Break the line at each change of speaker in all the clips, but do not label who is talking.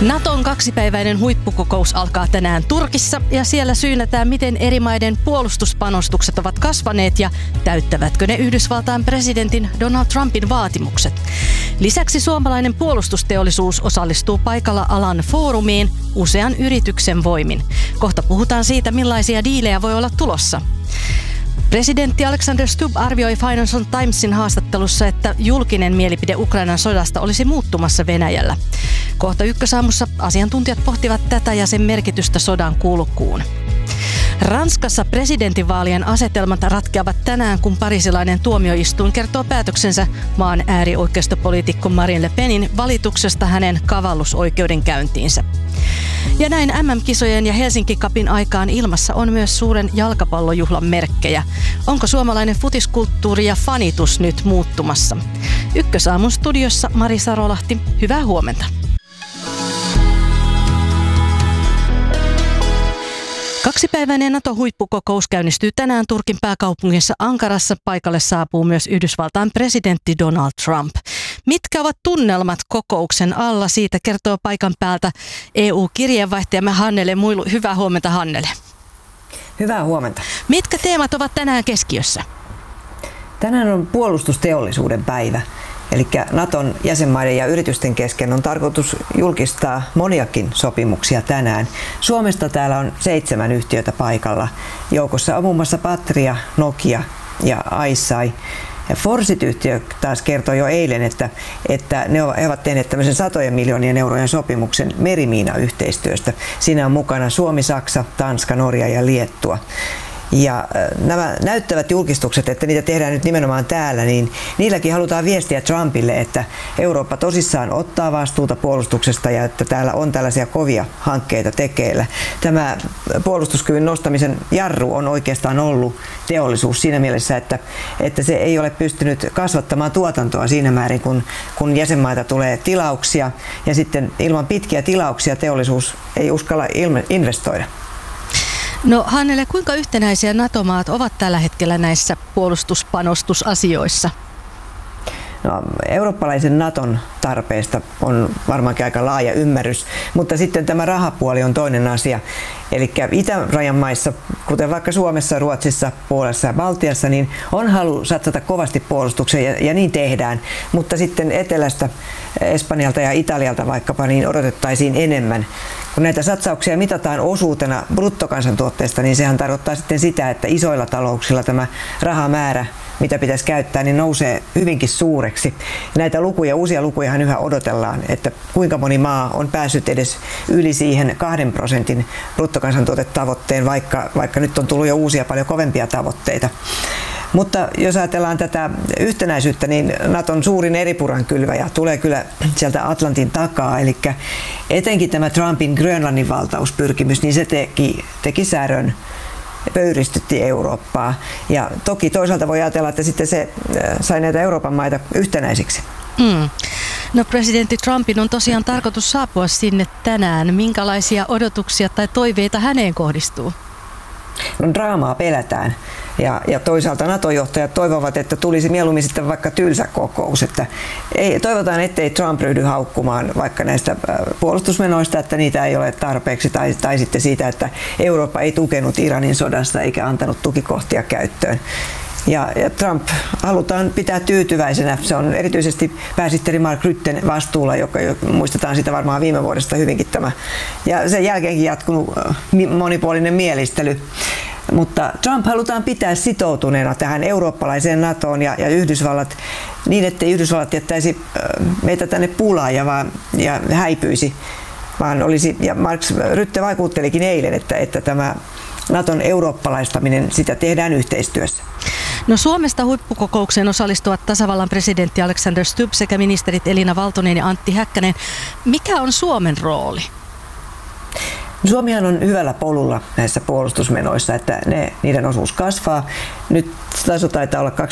Naton kaksipäiväinen huippukokous alkaa tänään Turkissa ja siellä syynätään, miten eri maiden puolustuspanostukset ovat kasvaneet ja täyttävätkö ne Yhdysvaltain presidentin Donald Trumpin vaatimukset. Lisäksi suomalainen puolustusteollisuus osallistuu paikalla alan foorumiin usean yrityksen voimin. Kohta puhutaan siitä, millaisia diilejä voi olla tulossa. Presidentti Alexander Stubb arvioi Financial Timesin haastattelussa, että julkinen mielipide Ukrainan sodasta olisi muuttumassa Venäjällä. Kohta Ykkösaamussa asiantuntijat pohtivat tätä ja sen merkitystä sodan kulkuun. Ranskassa presidentinvaalien asetelmat ratkeavat tänään, kun parisilainen tuomioistuin kertoo päätöksensä maan äärioikeistopoliitikko Marine Le Penin valituksesta hänen kavallusoikeudenkäyntiinsä. Ja näin MM-kisojen ja Helsinki Cupin aikaan ilmassa on myös suuren jalkapallojuhlan merkkejä. Onko suomalainen futiskulttuuri ja fanitus nyt muuttumassa? Ykkösaamun studiossa Mari Sarolahti, hyvää huomenta. Kaksipäiväinen NATO-huippukokous käynnistyy tänään Turkin pääkaupungissa Ankarassa. Paikalle saapuu myös Yhdysvaltain presidentti Donald Trump. Mitkä ovat tunnelmat kokouksen alla? Siitä kertoo paikan päältä EU-kirjeenvaihtajamme Hannele Muilu. Hyvää huomenta, Hannele.
Hyvää huomenta.
Mitkä teemat ovat tänään keskiössä?
Tänään on puolustusteollisuuden päivä. Eli Naton jäsenmaiden ja yritysten kesken on tarkoitus julkistaa moniakin sopimuksia tänään. Suomesta täällä on 7 yhtiötä paikalla. Joukossa on muun muassa Patria, Nokia ja Aisai. Forsit-yhtiö taas kertoi jo eilen, että he ovat tehneet tämmöisen satojen miljoonien eurojen sopimuksen merimiinayhteistyöstä. Siinä on mukana Suomi, Saksa, Tanska, Norja ja Liettua. Ja nämä näyttävät julkistukset, että niitä tehdään nyt nimenomaan täällä, niin niilläkin halutaan viestiä Trumpille, että Eurooppa tosissaan ottaa vastuuta puolustuksesta ja että täällä on tällaisia kovia hankkeita tekeillä. Tämä puolustuskyvyn nostamisen jarru on oikeastaan ollut teollisuus siinä mielessä, että se ei ole pystynyt kasvattamaan tuotantoa siinä määrin, kun jäsenmaita tulee tilauksia ja sitten ilman pitkiä tilauksia teollisuus ei uskalla investoida.
No Hannele, kuinka yhtenäisiä NATO-maat ovat tällä hetkellä näissä puolustuspanostusasioissa?
No, eurooppalaisen Naton tarpeesta on varmaankin aika laaja ymmärrys, mutta sitten tämä rahapuoli on toinen asia. Eli itärajan maissa, kuten vaikka Suomessa, Ruotsissa, Puolassa ja Baltiassa, niin on halu satsata kovasti puolustukseen ja niin tehdään. Mutta sitten etelästä, Espanjalta ja Italialta vaikkapa, niin odotettaisiin enemmän. Kun näitä satsauksia mitataan osuutena bruttokansantuotteesta, niin sehän tarkoittaa sitten sitä, että isoilla talouksilla tämä rahamäärä, mitä pitäisi käyttää, niin nousee hyvinkin suureksi. Näitä uusia lukujahan yhä odotellaan, että kuinka moni maa on päässyt edes yli siihen 2% bruttokansantuotetavoitteen, vaikka nyt on tullut jo uusia paljon kovempia tavoitteita. Mutta jos ajatellaan tätä yhtenäisyyttä, niin Naton suurin eripurankylväjä tulee kyllä sieltä Atlantin takaa. Eli etenkin tämä Trumpin Grönlannin valtauspyrkimys, niin se teki särön, pöyristytti Eurooppaa. Ja toki toisaalta voi ajatella, että sitten se sai näitä Euroopan maita yhtenäisiksi.
No presidentti Trumpin on tosiaan tarkoitus saapua sinne tänään. Minkälaisia odotuksia tai toiveita häneen kohdistuu?
No, draamaa pelätään ja toisaalta NATO-johtajat toivovat, että tulisi mieluummin sitten vaikka tylsä kokous. Että toivotaan, ettei Trump ryhdy haukkumaan vaikka näistä puolustusmenoista, että niitä ei ole tarpeeksi, tai sitten siitä, että Eurooppa ei tukenut Iranin sodasta eikä antanut tukikohtia käyttöön. Ja Trump halutaan pitää tyytyväisenä. Se on erityisesti pääsihteeri Mark Rutten vastuulla, joka muistetaan sitä varmaan viime vuodesta hyvinkin tämä. Ja sen jälkeenkin jatkunut monipuolinen mielistely. Mutta Trump halutaan pitää sitoutuneena tähän eurooppalaiseen NATOon ja Yhdysvallat niin, ettei Yhdysvallat jättäisi meitä tänne pulaan ja häipyisi. Vaan olisi, ja Mark Rutte vaikuttelikin eilen, että tämä Naton eurooppalaistaminen, sitä tehdään yhteistyössä.
No Suomesta huippukokoukseen osallistuvat tasavallan presidentti Alexander Stubb sekä ministerit Elina Valtonen ja Antti Häkkänen. Mikä on Suomen rooli?
Suomihan on hyvällä polulla näissä puolustusmenoissa, että niiden osuus kasvaa. Nyt taso taitaa olla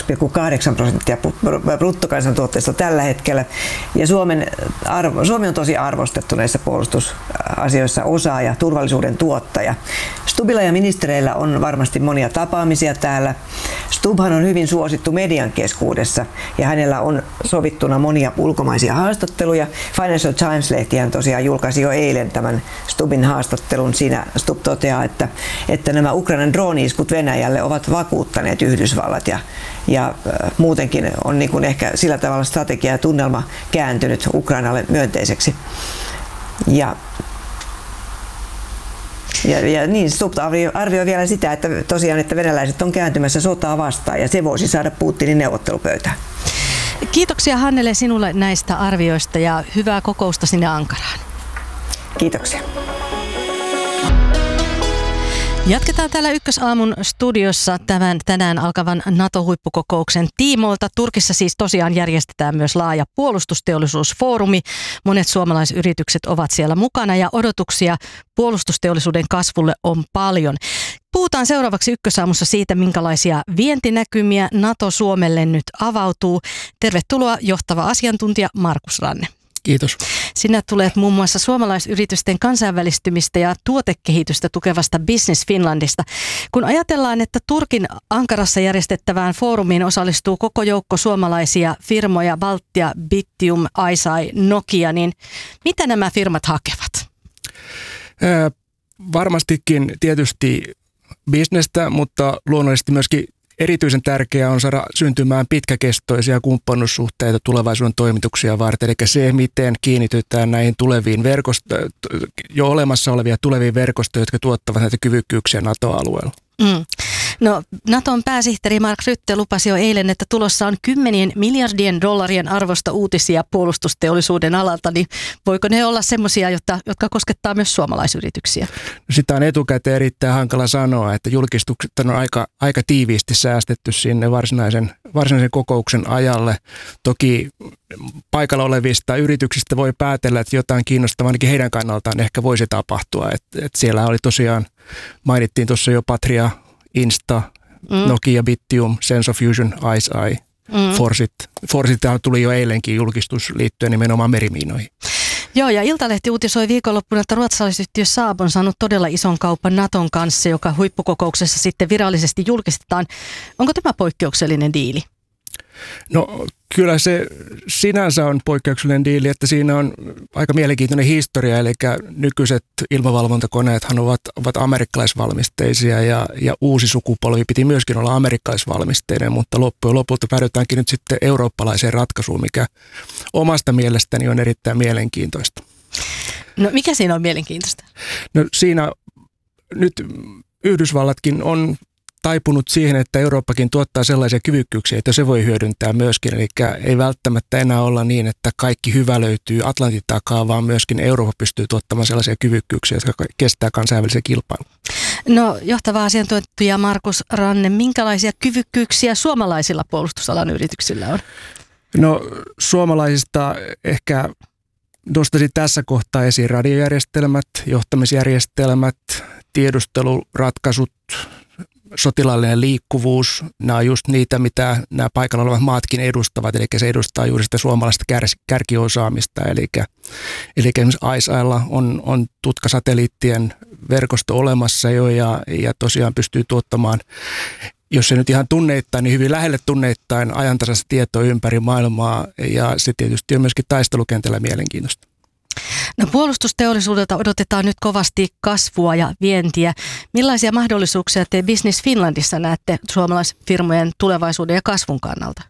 2,8% bruttokansantuotteesta tällä hetkellä. Ja Suomi on tosi arvostettu näissä puolustusasioissa osaaja, turvallisuuden tuottaja. Stubbilla ja ministereillä on varmasti monia tapaamisia täällä. Stubbhan on hyvin suosittu median keskuudessa ja hänellä on sovittuna monia ulkomaisia haastatteluja. Financial Times-lehtihän tosiaan julkaisi jo eilen tämän Stubbin haastattelun. Siinä Stubb toteaa, että nämä Ukrainan drooni-iskut Venäjälle ovat vakuuttaneet Yhdysvallat ja muutenkin on niin kuin ehkä sillä tavalla strategia ja tunnelma kääntynyt Ukrainalle myönteiseksi. Ja niin Stubb arvioi vielä sitä, että tosiaan, että venäläiset on kääntymässä sotaa vastaan ja se voisi saada Putinin neuvottelupöytään.
Kiitoksia Hannele sinulle näistä arvioista ja hyvää kokousta sinne Ankaraan.
Kiitoksia.
Jatketaan täällä Ykkösaamun studiossa tänään alkavan NATO-huippukokouksen tiimoilta. Turkissa siis tosiaan järjestetään myös laaja puolustusteollisuusfoorumi. Monet suomalaisyritykset ovat siellä mukana ja odotuksia puolustusteollisuuden kasvulle on paljon. Puhutaan seuraavaksi Ykkösaamussa siitä, minkälaisia vientinäkymiä NATO Suomelle nyt avautuu. Tervetuloa johtava asiantuntija Markus Ranne.
Kiitos.
Sinä tulet muun muassa suomalaisyritysten kansainvälistymistä ja tuotekehitystä tukevasta Business Finlandista. Kun ajatellaan, että Turkin Ankarassa järjestettävään foorumiin osallistuu koko joukko suomalaisia firmoja, Valtia, Bittium, ICEYE, Nokia, niin mitä nämä firmat hakevat?
Varmastikin tietysti bisnestä, mutta luonnollisesti myöskin erityisen tärkeää on saada syntymään pitkäkestoisia kumppanuussuhteita tulevaisuuden toimituksia varten, eli se, miten kiinnitytään näihin tuleviin jo olemassa olevia tuleviin verkostoja, jotka tuottavat näitä kyvykkyyksiä NATO-alueella.
No, Naton pääsihteeri Mark Rutte lupasi jo eilen, että tulossa on $10 miljardien arvosta uutisia puolustusteollisuuden alalta, niin voiko ne olla semmoisia, jotka koskettaa myös suomalaisyrityksiä?
Sitä on etukäteen erittäin hankala sanoa, että julkistukset on aika tiiviisti säästetty sinne varsinaisen kokouksen ajalle. Toki paikalla olevista yrityksistä voi päätellä, että jotain kiinnostavaa ainakin heidän kannaltaan ehkä voisi tapahtua. Että siellä oli tosiaan, mainittiin tuossa jo Patria, Insta, Nokia, Bittium, Sensofusion, ICEYE, Forsit. Forsittahan tuli jo eilenkin julkistus liittyen nimenomaan merimiinoihin.
Joo, ja Iltalehti uutisoi viikonloppuna, että ruotsalaisyhtiö Saab on saanut todella ison kaupan Naton kanssa, joka huippukokouksessa sitten virallisesti julkistetaan. Onko tämä poikkeuksellinen diili?
No kyllä se sinänsä on poikkeuksellinen diili, että siinä on aika mielenkiintoinen historia, eli nykyiset ilmavalvontakoneethan ovat amerikkalaisvalmisteisia ja uusi sukupolvi piti myöskin olla amerikkalaisvalmisteinen, mutta loppujen lopulta päädytäänkin nyt sitten eurooppalaiseen ratkaisuun, mikä omasta mielestäni on erittäin mielenkiintoista.
No mikä siinä on mielenkiintoista?
No siinä nyt Yhdysvallatkin on taipunut siihen, että Eurooppakin tuottaa sellaisia kyvykkyyksiä, että se voi hyödyntää myöskin. Eli ei välttämättä enää olla niin, että kaikki hyvä löytyy Atlantin takaa, vaan myöskin Eurooppa pystyy tuottamaan sellaisia kyvykkyyksiä, jotka kestää kansainvälisen kilpailun.
No johtava asiantuntija Markus Ranne, minkälaisia kyvykkyyksiä suomalaisilla puolustusalan yrityksillä on?
No suomalaisista ehkä nostaisin tässä kohtaa esiin radiojärjestelmät, johtamisjärjestelmät, tiedusteluratkaisut, sotilaallinen liikkuvuus, nämä on just niitä, mitä nämä paikalla olevat maatkin edustavat, eli se edustaa juuri sitä suomalaista kärkiosaamista, eli esimerkiksi ICEYElla on tutkasatelliittien verkosto olemassa jo ja tosiaan pystyy tuottamaan, jos se nyt ihan tunneittain, niin hyvin lähelle tunneittain ajantasaista tietoa ympäri maailmaa ja se tietysti on myöskin taistelukentällä mielenkiintoista.
No puolustusteollisuudelta odotetaan nyt kovasti kasvua ja vientiä. Millaisia mahdollisuuksia te Business Finlandissa näette suomalaisfirmojen tulevaisuuden ja kasvun kannalta?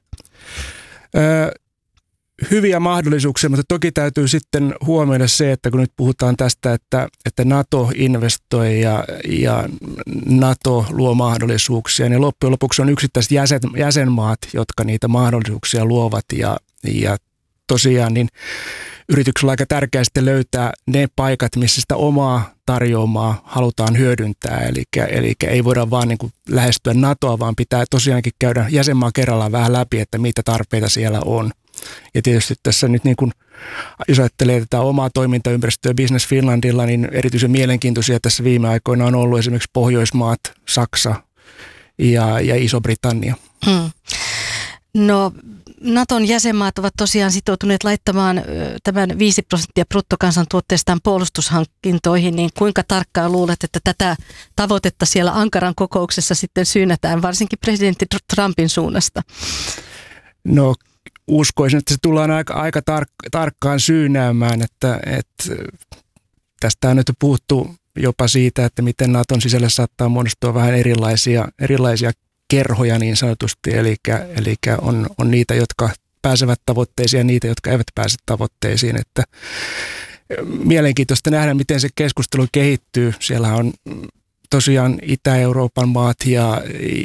Hyviä mahdollisuuksia, mutta toki täytyy sitten huomioida se, että kun nyt puhutaan tästä, että NATO investoi ja NATO luo mahdollisuuksia, niin loppujen lopuksi on yksittäiset jäsenmaat, jotka niitä mahdollisuuksia luovat ja tosiaan niin yrityksellä on aika tärkeää sitten löytää ne paikat, missä sitä omaa tarjoamaa halutaan hyödyntää. Eli ei voida vaan niin kuin lähestyä NATOa, vaan pitää tosiaankin käydä jäsenmaa kerrallaan vähän läpi, että mitä tarpeita siellä on. Ja tietysti tässä nyt niin kuin, jos ajattelee tätä omaa toimintaympäristöä Business Finlandilla, niin erityisen mielenkiintoisia tässä viime aikoina on ollut esimerkiksi Pohjoismaat, Saksa ja Iso-Britannia.
No, Naton jäsenmaat ovat tosiaan sitoutuneet laittamaan tämän 5% bruttokansantuotteestaan puolustushankintoihin, niin kuinka tarkkaan luulet, että tätä tavoitetta siellä Ankaran kokouksessa sitten syynätään, varsinkin presidentti Trumpin suunnasta?
No, uskoisin, että se tullaan aika tarkkaan syynäämään, että tästä on nyt puhuttu jopa siitä, että miten Naton sisällä saattaa muodostua vähän erilaisia kerhoja niin sanotusti, eli on niitä, jotka pääsevät tavoitteisiin ja niitä, jotka eivät pääse tavoitteisiin. Että mielenkiintoista nähdä, miten se keskustelu kehittyy. Siellä on tosiaan Itä-Euroopan maat ja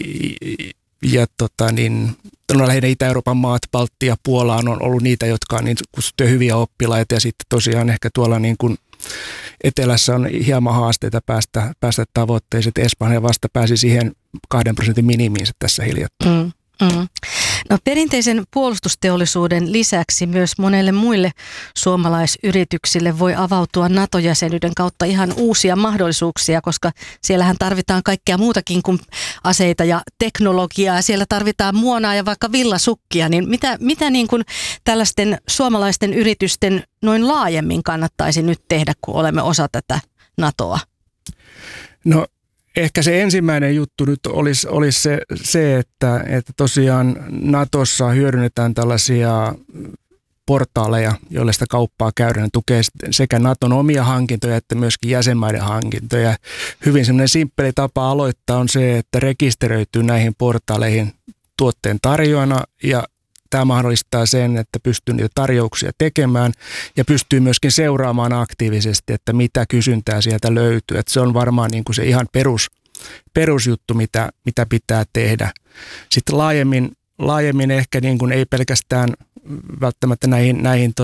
lähinnä Itä-Euroopan maat, Baltia ja Puola on ollut niitä, jotka on niin kutsuttuja hyviä oppilaita, ja sitten tosiaan ehkä tuolla niin kuin etelässä on hieman haasteita päästä tavoitteisiin, että Espanja vasta pääsi siihen 2% minimiinsä tässä hiljattain.
No, perinteisen puolustusteollisuuden lisäksi myös monelle muille suomalaisyrityksille voi avautua NATO-jäsenyyden kautta ihan uusia mahdollisuuksia, koska siellähän tarvitaan kaikkea muutakin kuin aseita ja teknologiaa. Siellä tarvitaan muonaa ja vaikka villasukkia, niin mitä niin kuin tällaisten suomalaisten yritysten noin laajemmin kannattaisi nyt tehdä, kun olemme osa tätä NATOa?
No, ehkä se ensimmäinen juttu nyt olisi se että tosiaan Natossa hyödynnetään tällaisia portaaleja, joille sitä kauppaa käydään. Ne tukee sekä Naton omia hankintoja että myöskin jäsenmaiden hankintoja. Hyvin semmoinen simppeli tapa aloittaa on se, että rekisteröityy näihin portaaleihin tuotteen tarjoajana, ja tämä mahdollistaa sen, että pystyy niitä tarjouksia tekemään ja pystyy myöskin seuraamaan aktiivisesti, että mitä kysyntää sieltä löytyy. Että se on varmaan niin kuin se ihan perusjuttu, mitä pitää tehdä. Sitten laajemmin ehkä niin kuin ei pelkästään välttämättä näihin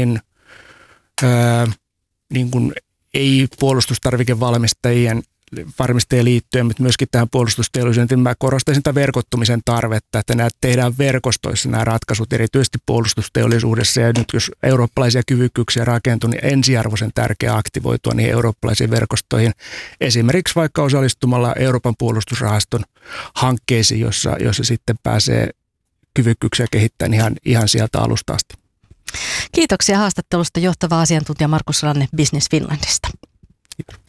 niin kuin ei puolustustarvikevalmistajien liittyen, mutta myöskin tähän puolustusteollisuuteen. Mä korostaisin tämän verkottumisen tarvetta, että nämä tehdään verkostoissa nämä ratkaisut, erityisesti puolustusteollisuudessa. Ja nyt jos eurooppalaisia kyvykkyyksiä rakentuu, niin ensiarvoisen tärkeää aktivoitua niihin eurooppalaisiin verkostoihin. Esimerkiksi vaikka osallistumalla Euroopan puolustusrahaston hankkeisiin, jossa sitten pääsee kyvykkyyksiä kehittämään ihan sieltä alusta asti.
Kiitoksia haastattelusta johtava asiantuntija Markus Ranne Business Finlandista.
Kiitos.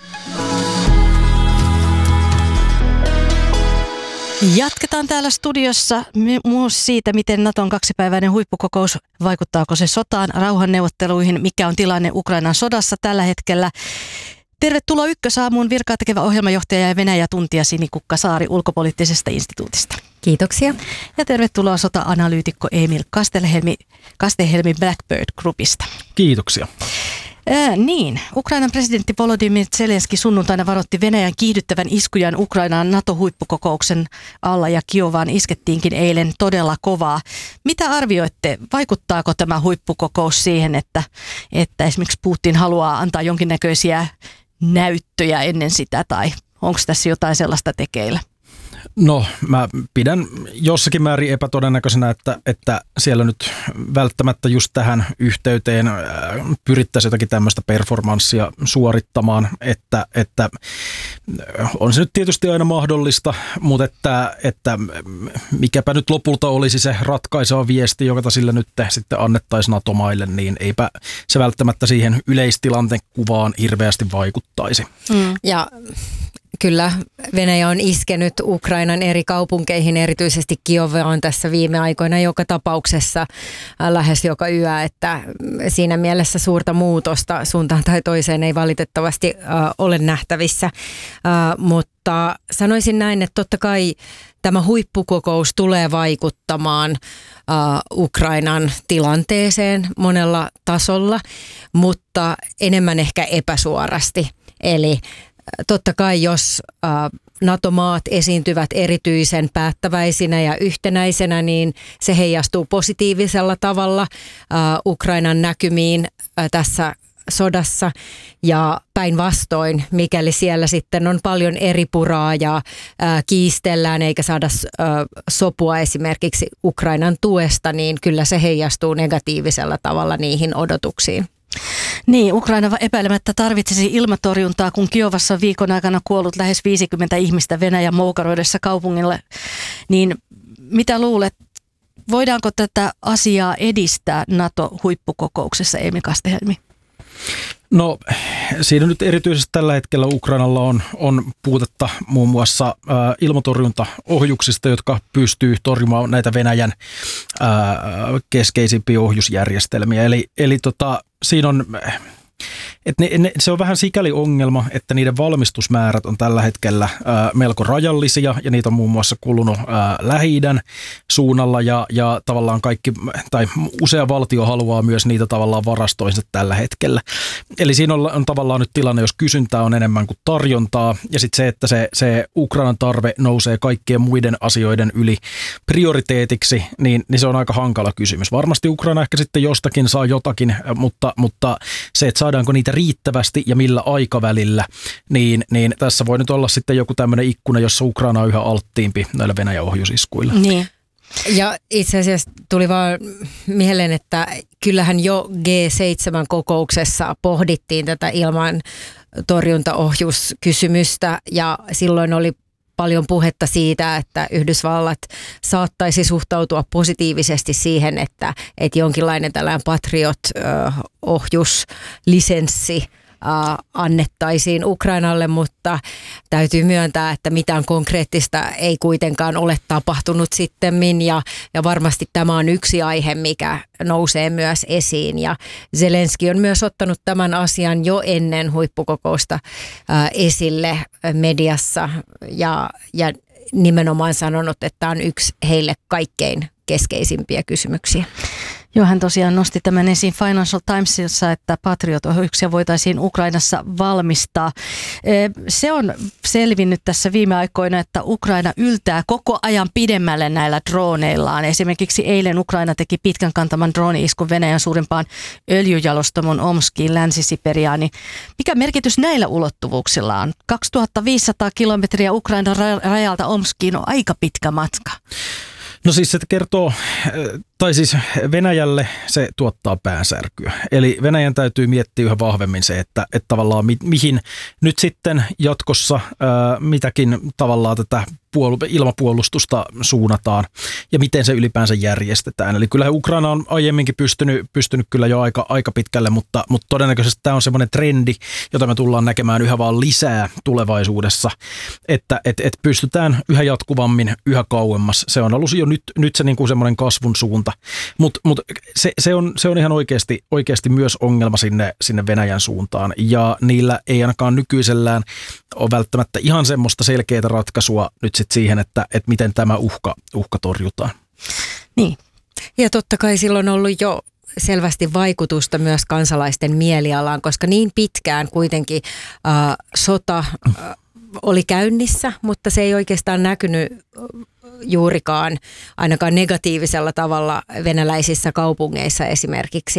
Jatketaan täällä studiossa myös siitä, miten Naton kaksipäiväinen huippukokous, vaikuttaako se sotaan, rauhanneuvotteluihin, mikä on tilanne Ukrainan sodassa tällä hetkellä. Tervetuloa Ykkösaamuun virkaa tekevä ohjelmajohtaja ja Venäjä-tuntija Sinikukka Saari Ulkopoliittisesta instituutista.
Kiitoksia.
Ja tervetuloa sota-analyytikko Emil Kastehelmi Blackbird Groupista.
Kiitoksia.
Niin, Ukrainan presidentti Volodymyr Zelenski sunnuntaina varoitti Venäjän kiihdyttävän iskujan Ukrainaan NATO-huippukokouksen alla, ja Kiovaan iskettiinkin eilen todella kovaa. Mitä arvioitte, vaikuttaako tämä huippukokous siihen, että esimerkiksi Putin haluaa antaa jonkinnäköisiä näyttöjä ennen sitä, tai onko tässä jotain sellaista tekeillä?
No, mä pidän jossakin määrin epätodennäköisenä, että siellä nyt välttämättä just tähän yhteyteen pyrittäisiin jotakin tämmöistä performanssia suorittamaan, että on se nyt tietysti aina mahdollista, mutta että mikäpä nyt lopulta olisi se ratkaiseva viesti, joka sillä nyt sitten annettaisiin NATO-maille, niin eipä se välttämättä siihen yleistilanteen kuvaan hirveästi vaikuttaisi.
Ja kyllä Venäjä on iskenyt Ukrainan eri kaupunkeihin, erityisesti Kiovaan tässä viime aikoina joka tapauksessa lähes joka yö, että siinä mielessä suurta muutosta suuntaan tai toiseen ei valitettavasti ole nähtävissä, mutta sanoisin näin, että totta kai tämä huippukokous tulee vaikuttamaan Ukrainan tilanteeseen monella tasolla, mutta enemmän ehkä epäsuorasti, eli totta kai, jos NATO-maat esiintyvät erityisen päättäväisinä ja yhtenäisenä, niin se heijastuu positiivisella tavalla Ukrainan näkymiin tässä sodassa, ja päinvastoin, mikäli siellä sitten on paljon eripuraa ja kiistellään eikä saada sopua esimerkiksi Ukrainan tuesta, niin kyllä se heijastuu negatiivisella tavalla niihin odotuksiin.
Niin, Ukraina epäilemättä tarvitsisi ilmatorjuntaa, kun Kiovassa on viikon aikana kuollut lähes 50 ihmistä Venäjän moukaroidessa kaupungille. Niin mitä luulet, voidaanko tätä asiaa edistää NATO-huippukokouksessa, Emil Kastehelmi?
No siinä nyt erityisesti tällä hetkellä Ukrainalla on puutetta muun muassa ilmatorjuntaohjuksista, jotka pystyy torjumaan näitä Venäjän keskeisimpiä ohjusjärjestelmiä. Eli siinä on... se on vähän sikäli ongelma, että niiden valmistusmäärät on tällä hetkellä melko rajallisia ja niitä on muun muassa kulunut Lähi-idän suunnalla ja tavallaan usea valtio haluaa myös niitä tavallaan varastoinsa tällä hetkellä. Eli siinä on tavallaan nyt tilanne, jos kysyntää on enemmän kuin tarjontaa ja sitten se, että se Ukrainan tarve nousee kaikkien muiden asioiden yli prioriteetiksi, niin se on aika hankala kysymys. Varmasti Ukraina ehkä sitten jostakin saa jotakin, mutta se, että saadaanko niitä riittävästi ja millä aikavälillä, niin tässä voi nyt olla sitten joku tämmöinen ikkuna, jossa Ukraina on yhä alttiimpi näillä Venäjän ohjusiskuilla.
Niin. Ja itse asiassa tuli vaan mieleen, että kyllähän jo G7-kokouksessa pohdittiin tätä ilman torjuntaohjuskysymystä ja silloin oli paljon puhetta siitä, että Yhdysvallat saattaisi suhtautua positiivisesti siihen, että jonkinlainen tällainen Patriot-ohjuslisenssi annettaisiin Ukrainalle, mutta täytyy myöntää, että mitään konkreettista ei kuitenkaan ole tapahtunut sittemmin ja varmasti tämä on yksi aihe, mikä nousee myös esiin ja Zelenski on myös ottanut tämän asian jo ennen huippukokousta esille mediassa ja nimenomaan sanonut, että tämä on yksi heille kaikkein keskeisimpiä kysymyksiä.
Joo, hän tosiaan nosti tämän esiin Financial Timesissa, että Patriot-ohjuksia voitaisiin Ukrainassa valmistaa. Se on selvinnyt tässä viime aikoina, että Ukraina yltää koko ajan pidemmälle näillä droneillaan. Esimerkiksi eilen Ukraina teki pitkän kantaman drone-iskun Venäjän suurimpaan öljyjalostamon Omskiin Länsi-Siperiaan. Mikä merkitys näillä ulottuvuuksilla on? 2500 kilometriä Ukrainan rajalta Omskiin on aika pitkä matka.
No siis se kertoo, tai siis Venäjälle se tuottaa päänsärkyä. Eli Venäjän täytyy miettiä yhä vahvemmin se, että tavallaan mihin nyt sitten jatkossa mitäkin tavallaan tätä ilmapuolustusta suunnataan ja miten se ylipäänsä järjestetään. Eli kyllä Ukraina on aiemminkin pystynyt kyllä jo aika pitkälle, mutta todennäköisesti tämä on semmoinen trendi, jota me tullaan näkemään yhä vaan lisää tulevaisuudessa, että pystytään yhä jatkuvammin, yhä kauemmas. Se on ollut jo nyt se niin kuin semmoinen kasvun suunta, mutta se on ihan oikeasti myös ongelma sinne Venäjän suuntaan ja niillä ei ainakaan nykyisellään ole välttämättä ihan semmoista selkeää ratkaisua nyt sitten siihen, että miten tämä uhka torjutaan.
Niin. Ja totta kai silloin on ollut jo selvästi vaikutusta myös kansalaisten mielialaan, koska niin pitkään kuitenkin sota oli käynnissä, mutta se ei oikeastaan näkynyt juurikaan ainakaan negatiivisella tavalla venäläisissä kaupungeissa esimerkiksi.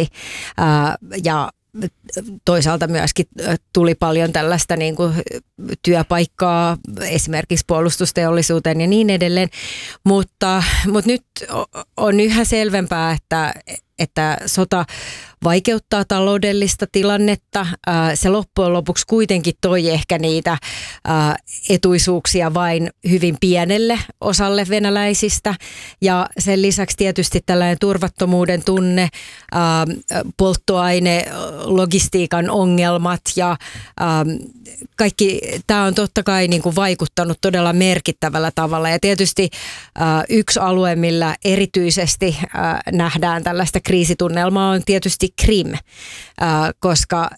Ja toisaalta myöskin tuli paljon tällaista niin kuin työpaikkaa esimerkiksi puolustusteollisuuteen ja niin edelleen, mutta nyt on yhä selvempää, että sota vaikeuttaa taloudellista tilannetta. Se loppujen lopuksi kuitenkin toi ehkä niitä etuisuuksia vain hyvin pienelle osalle venäläisistä. Ja sen lisäksi tietysti tällainen turvattomuuden tunne, polttoaine, logistiikan ongelmat ja kaikki tämä on totta kai niin kuin vaikuttanut todella merkittävällä tavalla. Ja tietysti yksi alue, millä erityisesti nähdään tällaista kriisitunnelmaa on tietysti Krim, koska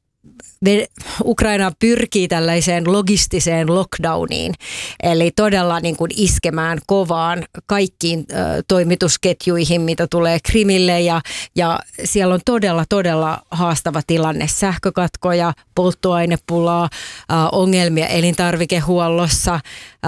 Ukraina pyrkii tällaiseen logistiseen lockdowniin, eli todella niin kuin iskemään kovaan kaikkiin toimitusketjuihin, mitä tulee Krimille ja siellä on todella haastava tilanne, sähkökatkoja, polttoainepulaa, ongelmia elintarvikehuollossa.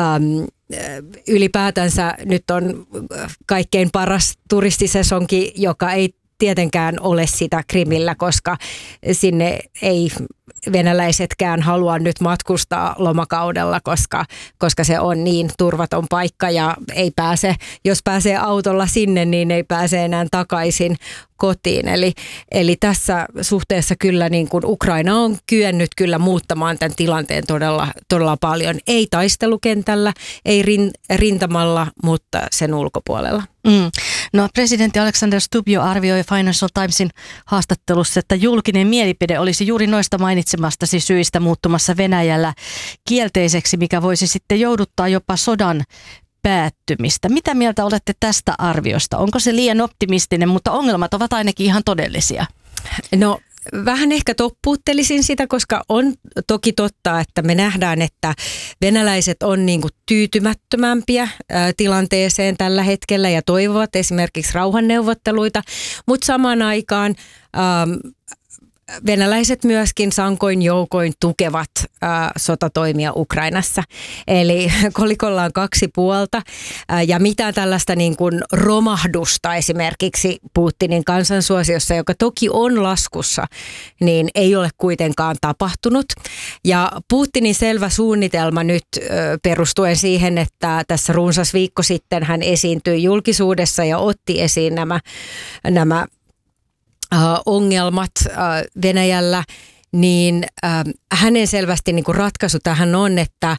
Ylipäätänsä nyt on kaikkein paras turistisesonki, joka ei tietenkään ole sitä Krimillä, koska sinne ei venäläisetkään halua nyt matkustaa lomakaudella, koska se on niin turvaton paikka ja ei pääse, jos pääsee autolla sinne, niin ei pääse enää takaisin kotiin. Eli tässä suhteessa kyllä niin kuin Ukraina on kyennyt kyllä muuttamaan tämän tilanteen todella paljon. Ei taistelukentällä, ei rintamalla, mutta sen ulkopuolella.
No, presidentti Alexander Stubb jo arvioi Financial Timesin haastattelussa, että julkinen mielipide olisi juuri noista mainitsemastasi syistä muuttumassa Venäjällä kielteiseksi, mikä voisi sitten jouduttaa jopa sodan päättymistä. Mitä mieltä olette tästä arviosta? Onko se liian optimistinen, mutta ongelmat ovat ainakin ihan todellisia?
No, vähän ehkä toppuuttelisin sitä, koska on toki totta, että me nähdään, että venäläiset on niin kuin tyytymättömämpiä tilanteeseen tällä hetkellä ja toivovat esimerkiksi rauhanneuvotteluita, mutta samaan aikaan venäläiset myöskin sankoin joukoin tukevat sotatoimia Ukrainassa. Eli kolikolla on kaksi puolta ja mitään tällaista niin kuin romahdusta esimerkiksi Putinin kansansuosiossa, joka toki on laskussa, niin ei ole kuitenkaan tapahtunut. Ja Putinin selvä suunnitelma nyt perustuen siihen, että tässä runsas viikko sitten hän esiintyi julkisuudessa ja otti esiin nämä ongelmat Venäjällä, niin hänen selvästi niin kuin ratkaisu tähän on, että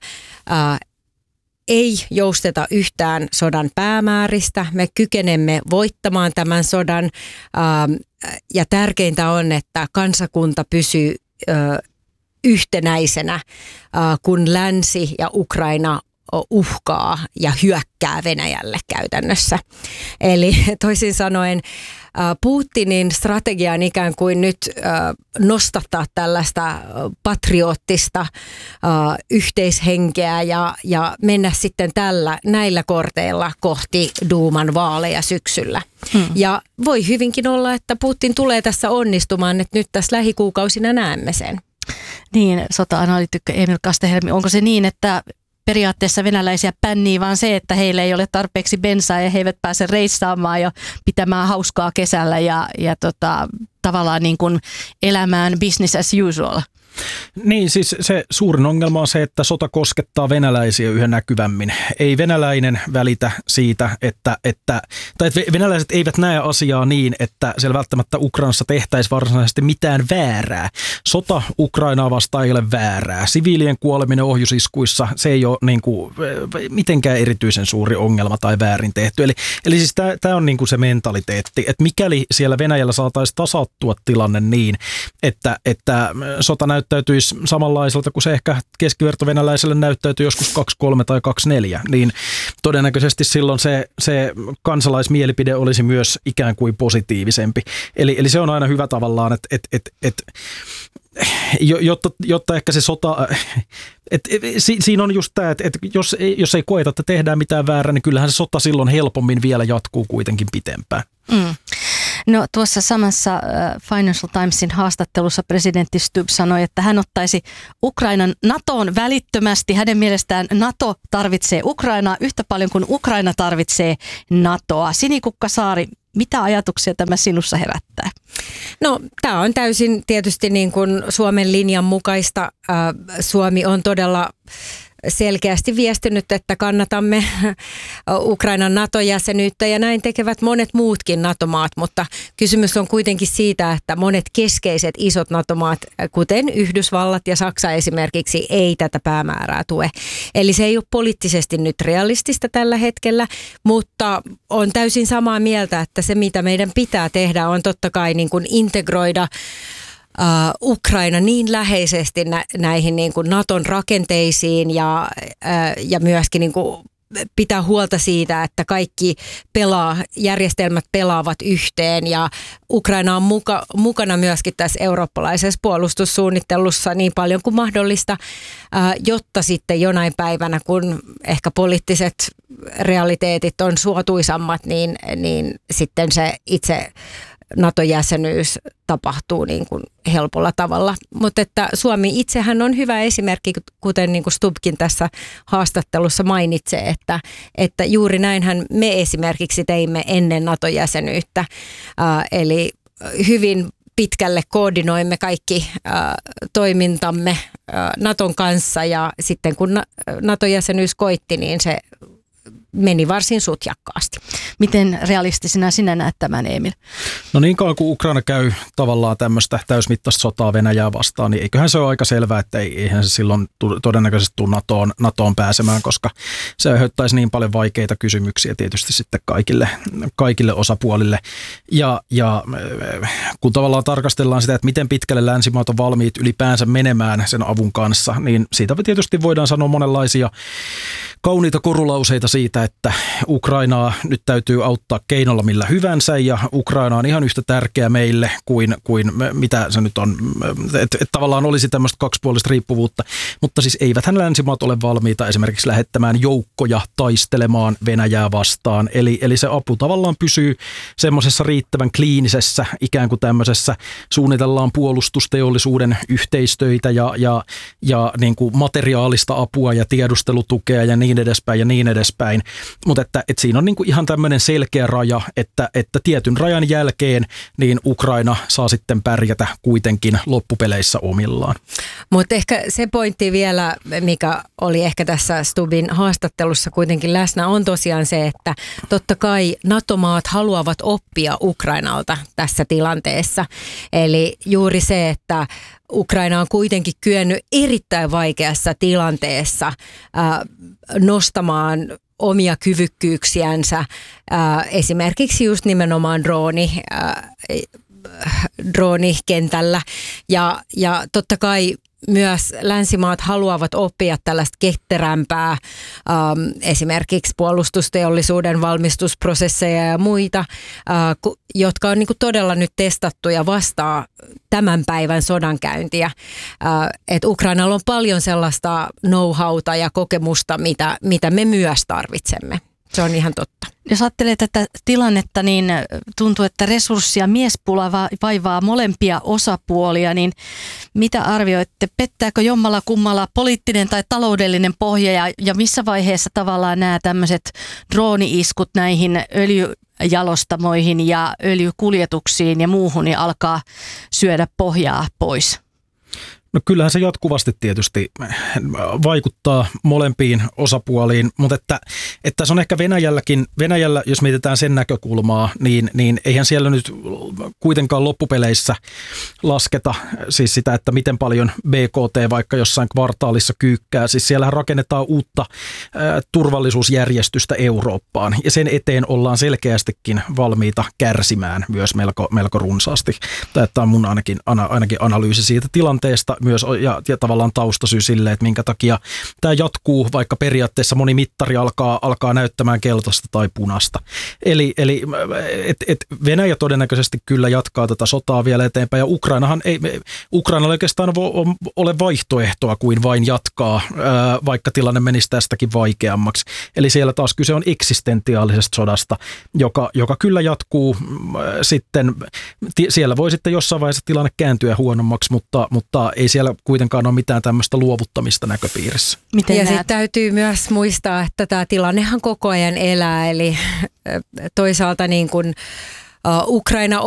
ei jousteta yhtään sodan päämääristä. Me kykenemme voittamaan tämän sodan ja tärkeintä on, että kansakunta pysyy yhtenäisenä, kun länsi ja Ukraina uhkaa ja hyökkää Venäjälle käytännössä. Eli toisin sanoen Putinin strategia on ikään kuin nyt nostattaa tällaista patriottista yhteishenkeä ja mennä sitten näillä korteilla kohti Duuman vaaleja syksyllä. Ja voi hyvinkin olla, että Putin tulee tässä onnistumaan, että nyt tässä lähikuukausina näemme sen.
Niin, sota-analyytikko Emil Kastehelmi, onko se niin, että periaatteessa venäläisiä pännii vaan se, että heillä ei ole tarpeeksi bensaa ja he eivät pääse reissaamaan ja pitämään hauskaa kesällä ja tavallaan niin kuin elämään business as usual?
Niin, siis se suurin ongelma on se, että sota koskettaa venäläisiä yhä näkyvämmin. Ei venäläinen välitä siitä, että venäläiset eivät näe asiaa niin, että siellä välttämättä Ukrainassa tehtäisiin varsinaisesti mitään väärää. Sota Ukrainaa vastaan ei ole väärää. Siviilien kuoleminen ohjusiskuissa, se ei ole niin kuin mitenkään erityisen suuri ongelma tai väärin tehty. Eli siis tämä on niin kuin se mentaliteetti, että mikäli siellä Venäjällä saataisiin tasattua tilanne niin, että sota näyttäytyisi samanlaiselta kuin se ehkä keskivertovenäläiselle näyttäytyy joskus 2.3 tai 2.4, niin todennäköisesti silloin se kansalaismielipide olisi myös ikään kuin positiivisempi. Eli se on aina hyvä tavallaan, että jotta ehkä se sota, siinä on just tämä, että jos ei koeta, että tehdään mitään väärää, niin kyllähän se sota silloin helpommin vielä jatkuu kuitenkin pitempään.
No, tuossa samassa Financial Timesin haastattelussa presidentti Stubb sanoi, että hän ottaisi Ukrainan NATOon välittömästi. Hänen mielestään NATO tarvitsee Ukrainaa yhtä paljon kuin Ukraina tarvitsee NATOa. Sinikukka Saari, mitä ajatuksia tämä sinussa herättää?
No, tämä on täysin tietysti niin kuin Suomen linjan mukaista. Suomi on todella selkeästi viestinyt, että kannatamme Ukrainan NATO-jäsenyyttä ja näin tekevät monet muutkin NATO-maat, mutta kysymys on kuitenkin siitä, että monet keskeiset isot NATO-maat, kuten Yhdysvallat ja Saksa esimerkiksi, ei tätä päämäärää tue. Eli se ei ole poliittisesti nyt realistista tällä hetkellä, mutta on täysin samaa mieltä, että se mitä meidän pitää tehdä on totta kai niin kuin integroida Ukraina niin läheisesti näihin niin kuin Naton rakenteisiin ja myöskin niin kuin pitää huolta siitä, että kaikki järjestelmät pelaavat yhteen ja Ukraina on mukana myöskin tässä eurooppalaisessa puolustussuunnittelussa niin paljon kuin mahdollista, jotta sitten jonain päivänä, kun ehkä poliittiset realiteetit on suotuisammat, niin sitten se itse NATO-jäsenyys tapahtuu niin kuin helpolla tavalla. Mutta että Suomi itsehän on hyvä esimerkki, kuten niin kuin Stubbkin tässä haastattelussa mainitsee, että juuri näinhän me esimerkiksi teimme ennen NATO-jäsenyyttä. Eli hyvin pitkälle koordinoimme kaikki toimintamme Naton kanssa ja sitten kun NATO-jäsenyys koitti, niin se meni varsin sutjakkaasti.
Miten realistisena sinä näet tämän, Emil?
No niin kauan kuin Ukraina käy tavallaan tämmöistä täysmittaista sotaa Venäjää vastaan, niin eiköhän se ole aika selvää, että eihän se silloin todennäköisesti tule NATOon pääsemään, koska se aiheuttaisi niin paljon vaikeita kysymyksiä tietysti sitten kaikille osapuolille. Ja kun tavallaan tarkastellaan sitä, että miten pitkälle länsimaat on valmiit ylipäänsä menemään sen avun kanssa, niin siitä tietysti voidaan sanoa monenlaisia kauniita korulauseita siitä, että Ukrainaa nyt täytyy auttaa keinolla millä hyvänsä ja Ukraina on ihan yhtä tärkeä meille kuin mitä se nyt on, että tavallaan olisi tämmöistä kaksipuolista riippuvuutta, mutta siis eiväthän länsimaat ole valmiita esimerkiksi lähettämään joukkoja taistelemaan Venäjää vastaan, eli se apu tavallaan pysyy semmoisessa riittävän kliinisessä ikään kuin tämmöisessä suunnitellaan puolustusteollisuuden yhteistöitä ja niin kuin materiaalista apua ja tiedustelutukea ja niin edespäin. Mutta että siinä on niin kuin ihan tämmöinen selkeä raja, että tietyn rajan jälkeen niin Ukraina saa sitten pärjätä kuitenkin loppupeleissä omillaan.
Mutta ehkä se pointti vielä, mikä oli ehkä tässä Stubbin haastattelussa kuitenkin läsnä, on tosiaan se, että totta kai NATO-maat haluavat oppia Ukrainalta tässä tilanteessa. Eli juuri se, että Ukraina on kuitenkin kyennyt erittäin vaikeassa tilanteessa nostamaan omia kyvykkyyksiänsä, esimerkiksi just nimenomaan droonikentällä. Ja totta kai myös länsimaat haluavat oppia tällaista ketterämpää, esimerkiksi puolustusteollisuuden valmistusprosesseja ja muita, jotka on niin kuin todella nyt testattu ja vastaa tämän päivän sodankäyntiä. Että Ukrainalla on paljon sellaista know-howta ja kokemusta, mitä me myös tarvitsemme. Se on ihan totta.
Jos ajattelee tätä tilannetta, niin tuntuu, että resurssi- ja miespula vaivaa molempia osapuolia, niin mitä arvioitte? Pettääkö jommalla kummalla poliittinen tai taloudellinen pohja ja missä vaiheessa tavallaan nämä tämmöiset drooni-iskut näihin öljyjalostamoihin ja öljykuljetuksiin ja muuhun niin alkaa syödä pohjaa pois?
No kyllähän se jatkuvasti tietysti vaikuttaa molempiin osapuoliin, mutta että se on ehkä Venäjällä, jos mietitään sen näkökulmaa, niin eihän siellä nyt kuitenkaan loppupeleissä lasketa siis sitä, että miten paljon BKT vaikka jossain kvartaalissa kyykkää. Siis siellähän rakennetaan uutta turvallisuusjärjestystä Eurooppaan ja sen eteen ollaan selkeästikin valmiita kärsimään myös melko runsaasti. Tämä on mun ainakin analyysi siitä tilanteesta. Myös ja tavallaan taustasyy sille, että minkä takia tämä jatkuu, vaikka periaatteessa moni mittari alkaa näyttämään keltaista tai punaista. Eli Venäjä todennäköisesti kyllä jatkaa tätä sotaa vielä eteenpäin, ja Ukrainalla oikeastaan ole vaihtoehtoa kuin vain jatkaa, vaikka tilanne menisi tästäkin vaikeammaksi. Eli siellä taas kyse on eksistentiaalisesta sodasta, joka kyllä jatkuu sitten, siellä voi sitten jossain vaiheessa tilanne kääntyä huonommaksi, mutta ei siellä kuitenkaan ole mitään tämmöistä luovuttamista näköpiirissä.
Miten ja sitten täytyy myös muistaa, että tämä tilannehan koko ajan elää, eli toisaalta niin kuin Ukraina